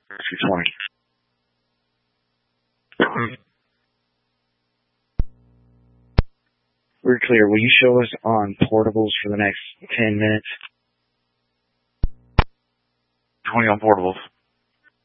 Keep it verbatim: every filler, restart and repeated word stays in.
Rescue twenty. We're clear. Will you show us on portables for the next ten minutes? twenty on portables.